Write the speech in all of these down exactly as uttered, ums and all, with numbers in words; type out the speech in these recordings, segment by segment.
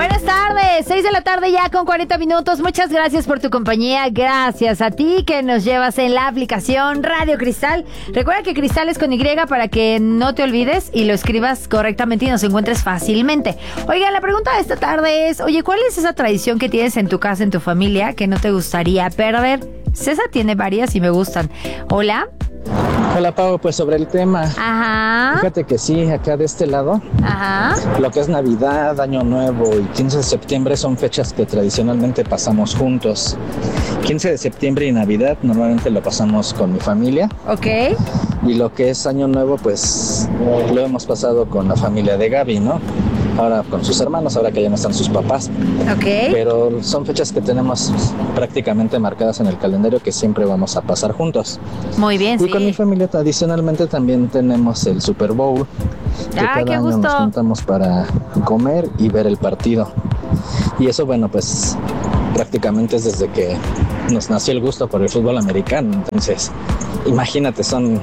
Buenas tardes, seis de la tarde ya con cuarenta minutos. Muchas gracias por tu compañía. Gracias a ti que nos llevas en la aplicación Radio Cristal. Recuerda que Cristal es con Y para que no te olvides y lo escribas correctamente y nos encuentres fácilmente. Oiga, la pregunta de esta tarde es, oye, ¿cuál es esa tradición que tienes en tu casa, en tu familia, que no te gustaría perder? César tiene varias y me gustan. Hola. Hola, Pau, pues sobre el tema. Ajá. Fíjate que sí, acá de este lado, Ajá. lo que es Navidad, Año Nuevo y quince de septiembre son fechas que tradicionalmente pasamos juntos. quince de septiembre y Navidad normalmente lo pasamos con mi familia. Ok. Y lo que es Año Nuevo, pues lo hemos pasado con la familia de Gaby, ¿no? Ahora con sus hermanos, ahora que ya no están sus papás. Ok. Pero son fechas que tenemos prácticamente marcadas en el calendario que siempre vamos a pasar juntos. Muy bien, y sí. con mi familia tradicionalmente también tenemos el Super Bowl, que ¡Ay, cada qué año gusto! nos juntamos para comer y ver el partido. Y eso, bueno, pues prácticamente es desde que nos nació el gusto por el fútbol americano. Entonces, imagínate, son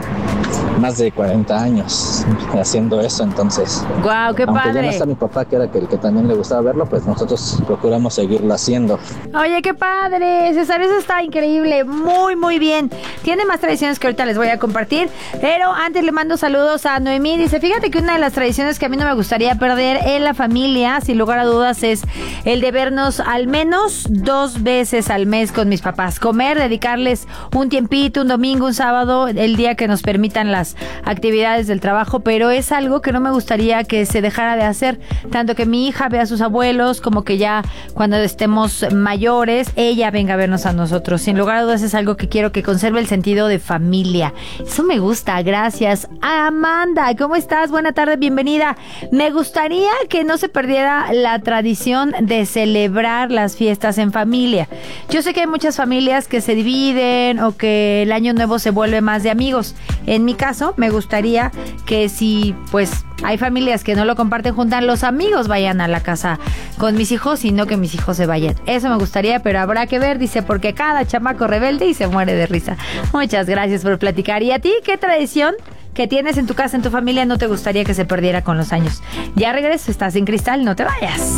más de cuarenta años haciendo eso, entonces ¡Guau, qué aunque padre! ya no está mi papá, que era el que también le gustaba verlo, pues nosotros procuramos seguirlo haciendo. Oye, qué padre, César, eso está increíble, muy, muy bien. Tiene más tradiciones que ahorita les voy a compartir, pero antes le mando saludos a Noemí. Dice, fíjate que una de las tradiciones que a mí no me gustaría perder en la familia, sin lugar a dudas, es el de vernos al menos dos veces al mes con mis papás. Comer, dedicarles un tiempito, un domingo, un sábado, el día que nos permitan las actividades del trabajo, pero es algo que no me gustaría que se dejara de hacer, tanto que mi hija vea a sus abuelos, como que ya cuando estemos mayores, ella venga a vernos a nosotros. Sin lugar a dudas es algo que quiero que conserve el sentido de familia. Eso me gusta, gracias. Amanda, ¿cómo estás? Buena tarde, bienvenida. Me gustaría que no se perdiera la tradición de celebrar las fiestas en familia. Yo sé que hay muchas familias que se dividen o que el año nuevo se vuelve más de amigos. En mi caso, me gustaría que si pues hay familias que no lo comparten juntas, los amigos vayan a la casa con mis hijos y no que mis hijos se vayan. Eso me gustaría, pero habrá que ver, dice, porque cada chamaco rebelde y se muere de risa. Muchas gracias por platicar. ¿Y a ti qué tradición que tienes en tu casa, en tu familia, no te gustaría que se perdiera con los años? Ya regreso, estás en Cristal, no te vayas.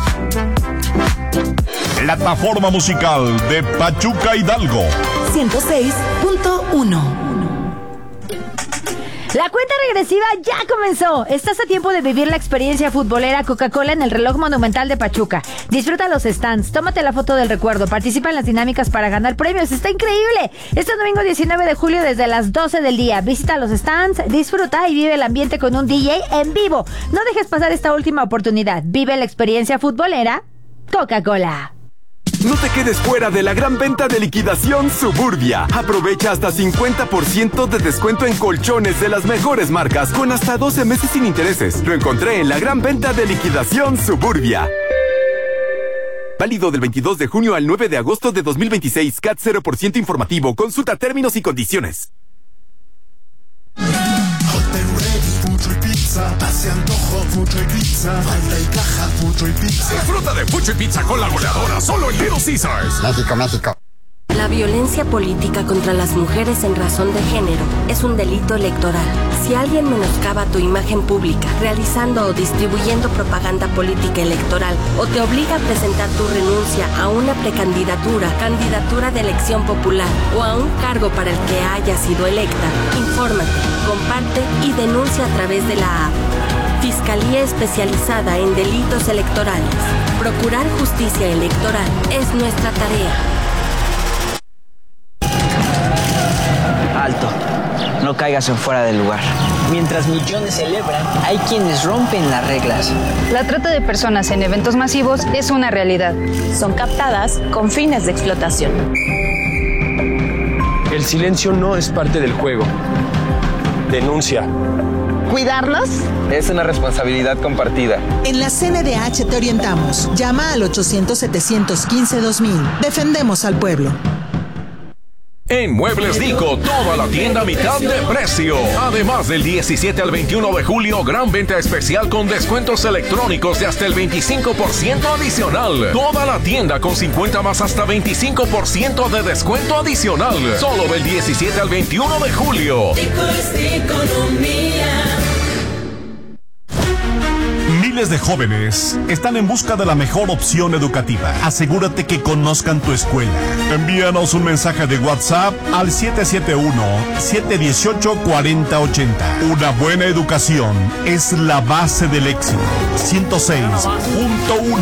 Plataforma musical de Pachuca Hidalgo. ciento seis punto uno. La cuenta regresiva ya comenzó. Estás a tiempo de vivir la experiencia futbolera Coca-Cola en el reloj monumental de Pachuca. Disfruta los stands, tómate la foto del recuerdo, participa en las dinámicas para ganar premios. ¡Está increíble! Este domingo diecinueve de julio desde las doce del día. Visita los stands, disfruta y vive el ambiente con un D J en vivo. No dejes pasar esta última oportunidad. Vive la experiencia futbolera Coca-Cola. No te quedes fuera de la gran venta de liquidación Suburbia. Aprovecha hasta cincuenta por ciento de descuento en colchones de las mejores marcas con hasta doce meses sin intereses. Lo encontré en la gran venta de liquidación Suburbia. Válido del veintidós de junio al nueve de agosto de dos mil veintiséis. C A T cero por ciento informativo. Consulta términos y condiciones. Hace antojo, mucho y pizza. Banda y caja, mucho y pizza. Disfruta de Fucho y Pizza con la goleadora solo en Little Caesars. México, México. La violencia política contra las mujeres en razón de género es un delito electoral. Si alguien menoscaba tu imagen pública, realizando o distribuyendo propaganda política electoral, o te obliga a presentar tu renuncia a una precandidatura, candidatura de elección popular o a un cargo para el que haya sido electa, infórmate, comparte y denuncia a través de la app. Fiscalía Especializada en Delitos Electorales. Procurar justicia electoral es nuestra tarea. Alto, no caigas en fuera del lugar. Mientras millones celebran, hay quienes rompen las reglas. La trata de personas en eventos masivos es una realidad. Son captadas con fines de explotación. El silencio no es parte del juego. Denuncia. ¿Cuidarlos? Es una responsabilidad compartida. En la C N D H te orientamos. Llama al ochocientos, setecientos quince, dos mil. Defendemos al pueblo. En Muebles Dico, toda la tienda a mitad de precio. Además del diecisiete al veintiuno de julio, gran venta especial con descuentos electrónicos de hasta el veinticinco por ciento adicional. Toda la tienda con cincuenta más hasta veinticinco por ciento de descuento adicional. Solo del diecisiete al veintiuno de julio. Dico es economía. Miles de jóvenes están en busca de la mejor opción educativa. Asegúrate que conozcan tu escuela. Envíanos un mensaje de WhatsApp al siete siete uno, siete uno ocho, cuatro cero ocho cero. Una buena educación es la base del éxito. ciento seis punto uno